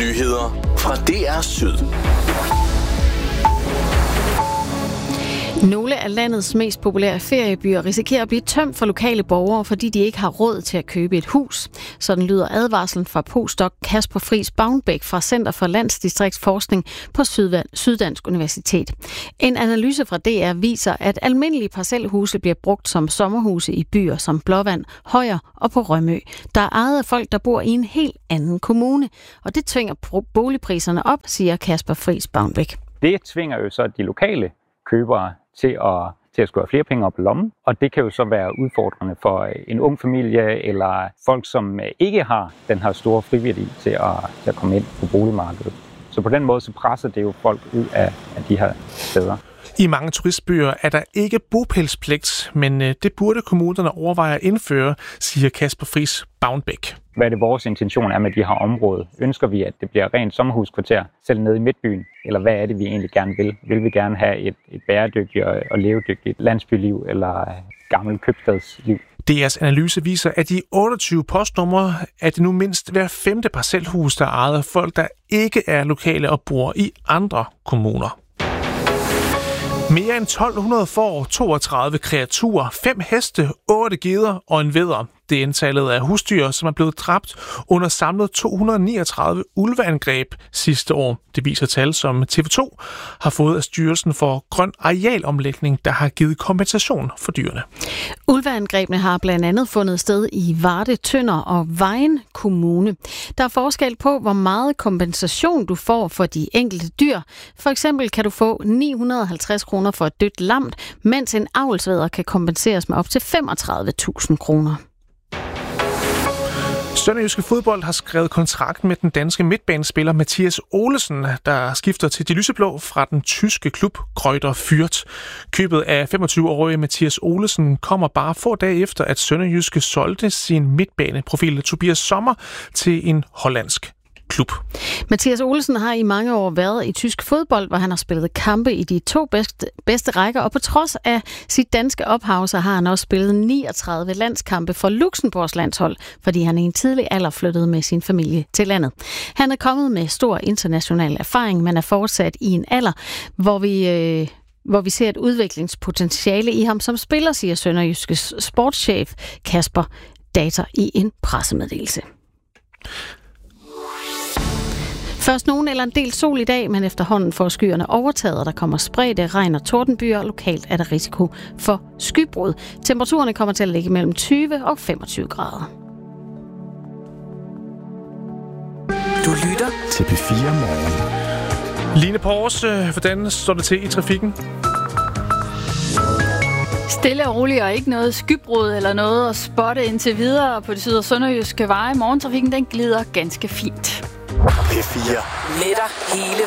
Nyheder fra DR Syd. Nogle af landets mest populære feriebyer risikerer at blive tømt for lokale borgere, fordi de ikke har råd til at købe et hus. Sådan lyder advarslen fra postdoc Kasper Friis Bavnbæk fra Center for Landdistriktsforskning på Syddansk Universitet. En analyse fra DR viser, at almindelige parcelhuse bliver brugt som sommerhuse i byer som Blåvand, Højer og på Rømø. Der er ejet af folk, der bor i en helt anden kommune, og det tvinger boligpriserne op, siger Kasper Friis Bavnbæk. Det tvinger jo så de lokale købere til at skulle have flere penge op i lommen, og det kan jo så være udfordrende for en ung familie eller folk, som ikke har den her store friværdi til at komme ind på boligmarkedet. Så på den måde så presser det jo folk ud af de her steder. I mange turistbyer er der ikke bopælspligt, men det burde kommunerne overveje at indføre, siger Kasper Friis Bavnbæk. Hvad er det vores intention er med de her områder? Ønsker vi, at det bliver rent sommerhuskvarter, selv nede i midtbyen? Eller hvad er det, vi egentlig gerne vil? Vil vi gerne have et bæredygtigt og levedygtigt landsbyliv eller gammelt købstadsliv? DR's analyse viser, at i 28 postnumre er det nu mindst hver 5. parcelhus, der er ejet af folk, der ikke er lokale og bor i andre kommuner. Mere end 1200 får, 32 kreaturer, 5 heste, 8 geder og en vædder. Det er antallet af husdyr, som er blevet dræbt under samlet 239 ulveangreb sidste år. Det viser tal, som TV2 har fået af Styrelsen for Grøn Arealomlægning, der har givet kompensation for dyrene. Ulveangrebene har blandt andet fundet sted i Varde, Tønder og Vejen Kommune. Der er forskel på, hvor meget kompensation du får for de enkelte dyr. For eksempel kan du få 950 kroner for et dødt lam, mens en avlsvædder kan kompenseres med op til 35.000 kroner. Sønderjyske Fodbold har skrevet kontrakt med den danske midtbanespiller Mathias Olesen, der skifter til de lyseblå fra den tyske klub Greuther Fürth. Købet af 25-årige Mathias Olesen kommer bare få dage efter, at Sønderjyske solgte sin midtbaneprofil Tobias Sommer til en hollandsk klub. Mathias Olesen har i mange år været i tysk fodbold, hvor han har spillet kampe i de 2 bedste rækker, og på trods af sit danske ophav, så har han også spillet 39 landskampe for Luxembourgs landshold, fordi han i en tidlig alder flyttede med sin familie til landet. Han er kommet med stor international erfaring, men er fortsat i en alder, hvor vi ser et udviklingspotentiale i ham som spiller, siger Sønderjyskes sportschef Kasper Datter i en pressemeddelelse. Først nogen eller en del sol i dag, men efterhånden får skyerne overtaget, og der kommer spredte regn- og tordenbyer. Lokalt er der risiko for skybrud. Temperaturerne kommer til at ligge mellem 20 og 25 grader. Du lytter til P4 Morgen. Line Porse, hvordan står det til i trafikken? Stille og roligt og ikke noget skybrud eller noget at spotte indtil videre på de syd- og sønderjyske veje. Morgentrafikken den glider ganske fint. P4 letter hele